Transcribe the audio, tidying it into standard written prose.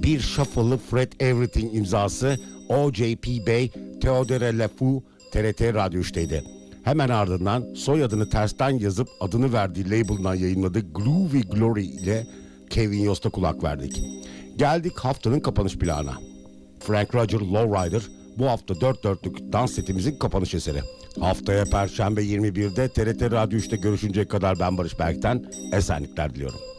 bir shuffle'lı Fred Everything imzası O.J.P. Bey, Theodore Lefou TRT Radyo 3'teydi. Hemen ardından soyadını tersten yazıp adını verdiği label'dan yayınladığı Groovy Glory ile Kevin Yost'a kulak verdik. Geldik haftanın kapanış plağına. Frank Roger Lowrider bu hafta 4 dörtlük dans setimizin kapanış eseri. Haftaya Perşembe 21'de TRT Radyo 3'te görüşünceye kadar ben Barış Berk'ten esenlikler diliyorum.